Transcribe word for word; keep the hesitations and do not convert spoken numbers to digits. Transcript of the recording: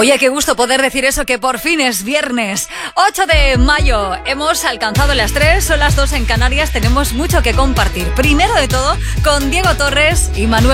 Oye, qué gusto poder decir eso, que por fin es viernes. ocho de mayo, hemos alcanzado las tres, son las dos en Canarias, tenemos mucho que compartir. Primero de todo, con Diego Torres y Manuel